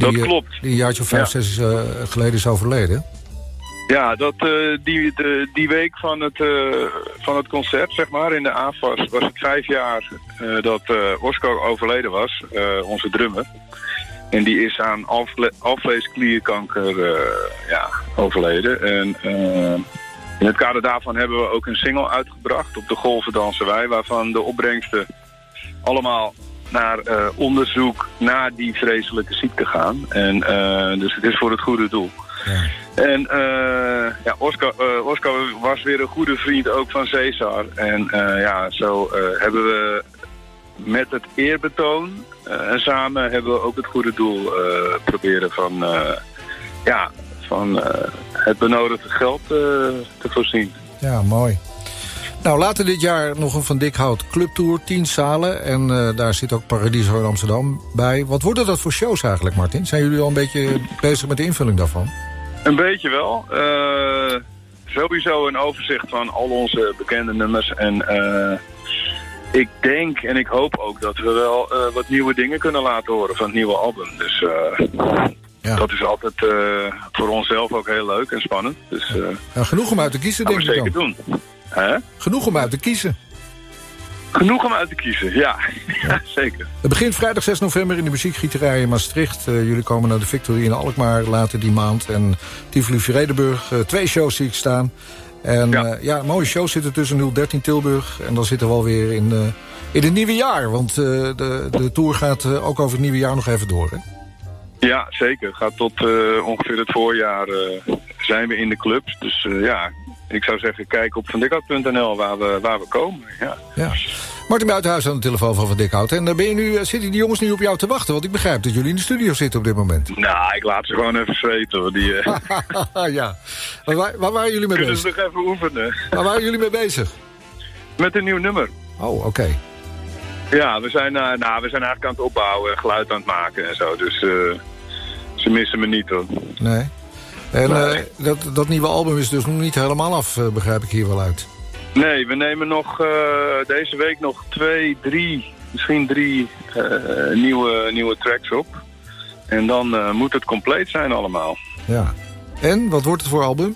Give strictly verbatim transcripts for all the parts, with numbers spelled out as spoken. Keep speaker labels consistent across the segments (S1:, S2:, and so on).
S1: die,
S2: dat klopt.
S1: die een jaartje of vijf, ja. zes uh, geleden is overleden.
S2: Ja, dat, uh, die, de, die week van het, uh, van het concert, zeg maar, in de A F A S... was het vijf jaar uh, dat uh, Oscar overleden was, uh, onze drummer. En die is aan alvle- alvleesklierkanker uh, ja, overleden. En uh, in het kader daarvan hebben we ook een single uitgebracht, Op de golven dansen wij, waarvan de opbrengsten allemaal naar uh, onderzoek naar die vreselijke ziekte gaan. En uh, dus het is voor het goede doel. Ja. En uh, ja, Oscar, uh, Oscar was weer een goede vriend ook van Cesar. En uh, ja, zo uh, hebben we met het eerbetoon uh, en samen hebben we ook het goede doel uh, proberen van, uh, ja, van uh, het benodigde geld uh, te voorzien.
S1: Ja, mooi. Nou, later dit jaar nog een Van Dikhout Clubtour, tien zalen. En uh, daar zit ook Paradiso in Amsterdam bij. Wat worden dat voor shows eigenlijk, Martin? Zijn jullie al een beetje bezig met de invulling daarvan?
S2: Een beetje wel. Uh, sowieso een overzicht van al onze bekende nummers. En uh, ik denk en ik hoop ook dat we wel uh, wat nieuwe dingen kunnen laten horen van het nieuwe album. Dus uh, ja. dat is altijd uh, voor onszelf ook heel leuk en spannend. Dus, uh,
S1: ja, genoeg om uit te kiezen, denk ik dan.
S2: Dat gaan we zeker doen. Huh?
S1: Genoeg om uit te kiezen.
S2: Genoeg om uit te kiezen, ja. ja. Zeker.
S1: Het begint vrijdag zes november in de muziekgieterij in Maastricht. Uh, jullie komen naar de Victory in Alkmaar later die maand. En Tivoli Vredenburg, uh, twee shows zie ik staan. En ja, uh, ja mooie shows zitten tussen nul dertien Tilburg. En dan zitten we alweer in, uh, in het nieuwe jaar. Want uh, de, de tour gaat uh, ook over het nieuwe jaar nog even door, hè?
S2: Ja, zeker. Gaat tot uh, ongeveer het voorjaar uh, zijn we in de clubs. Dus uh, ja, ik zou zeggen, kijk op van dikhout punt n l waar we, waar we komen. Ja.
S1: Ja. Martin Buitenhuis aan de telefoon van Van Dikhout. En uh, ben je nu, uh, zitten die jongens nu op jou te wachten? Want ik begrijp dat jullie in de studio zitten op dit moment.
S2: Nou, ik laat ze gewoon even zweten, hoor. Die, uh...
S1: ja. Waar, waar waren jullie mee
S2: Kunnen
S1: bezig?
S2: Kunnen ze nog even oefenen.
S1: Waar waren jullie mee bezig?
S2: Met een nieuw nummer.
S1: Oh, oké. Okay.
S2: Ja, we zijn, uh, nou, we zijn eigenlijk aan het opbouwen en geluid aan het maken en zo. Dus uh, ze missen me niet, hoor.
S1: Nee. En
S2: nee.
S1: uh, dat, dat nieuwe album is dus nog niet helemaal af, uh, begrijp ik hier wel uit.
S2: Nee, we nemen nog uh, deze week nog twee, drie, misschien drie uh, nieuwe, nieuwe tracks op. En dan uh, moet het compleet zijn allemaal.
S1: Ja. En, wat wordt het voor album?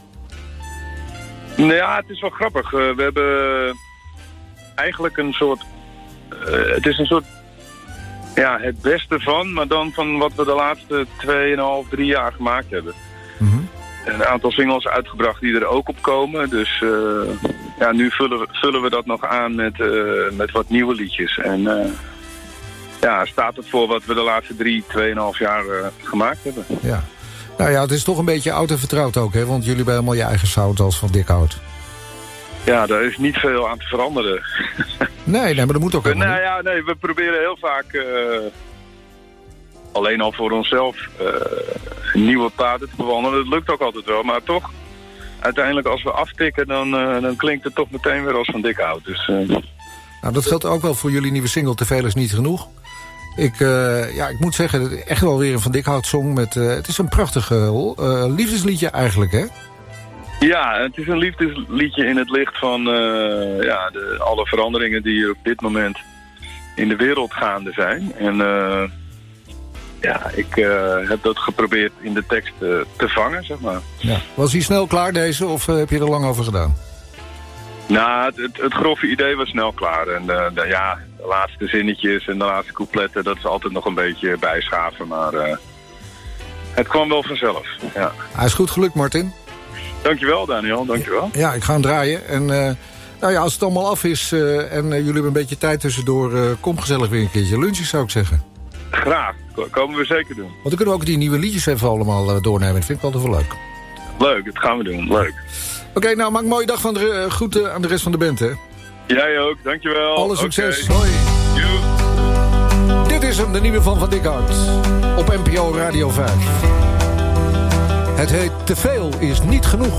S2: Nou ja, het is wel grappig. Uh, we hebben eigenlijk een soort... Uh, het is een soort... Ja, het beste van, maar dan van wat we de laatste tweeënhalf, drie jaar gemaakt hebben. Mm-hmm. Een aantal singles uitgebracht die er ook op komen. Dus uh, ja, nu vullen we, vullen we dat nog aan met, uh, met wat nieuwe liedjes. En uh, ja, staat het voor wat we de laatste drie, tweeënhalf jaar uh, gemaakt hebben.
S1: Ja. Nou ja, het is toch een beetje oud en vertrouwd ook, hè? Want jullie hebben helemaal je eigen sound als Van Dikhout.
S2: Ja, daar is niet veel aan te veranderen.
S1: Nee, nee, maar dat moet ook helemaal
S2: nou ja, nee, we proberen heel vaak... Uh, alleen al voor onszelf uh, nieuwe paden te bewandelen. Dat lukt ook altijd wel, maar toch... Uiteindelijk als we aftikken, dan, uh, dan klinkt het toch meteen weer als Van Dikhout. Dus, uh...
S1: Nou, dat geldt ook wel voor jullie nieuwe single Te veel is niet genoeg. Ik, uh, ja, ik moet zeggen, echt wel weer een Van Dikhout song. Met, uh, het is een prachtig uh, liefdesliedje eigenlijk, hè?
S2: Ja, het is een liefdesliedje in het licht van uh, ja, de, alle veranderingen die er op dit moment in de wereld gaande zijn. En uh, ja, ik uh, heb dat geprobeerd in de tekst uh, te vangen, zeg maar.
S1: Ja. Was hij snel klaar deze, of uh, heb je er lang over gedaan?
S2: Nou, het, het, het grove idee was snel klaar. En uh, de, ja, de laatste zinnetjes en de laatste coupletten, dat is altijd nog een beetje bijschaven. Maar uh, het kwam wel vanzelf, ja.
S1: Hij is goed gelukt, Martin.
S2: Dankjewel, Daniel, dankjewel.
S1: Ja, ik ga hem draaien. En uh, nou ja, als het allemaal af is uh, en uh, jullie hebben een beetje tijd tussendoor... Uh, kom gezellig weer een keertje lunchen, zou ik zeggen.
S2: Graag, komen we zeker doen.
S1: Want dan kunnen we ook die nieuwe liedjes even allemaal uh, doornemen. Dat vind ik altijd wel leuk.
S2: Leuk, dat gaan we doen, leuk.
S1: Oké, okay, nou, maak een mooie dag van de, uh, goed uh, aan de rest van de band, hè.
S2: Jij ook, dankjewel.
S1: Alle succes,
S2: okay.
S1: Hoi.
S2: You.
S1: Dit is hem, de nieuwe van Van Dikhout. Op N P O Radio vijf. Het heet Te veel is niet genoeg.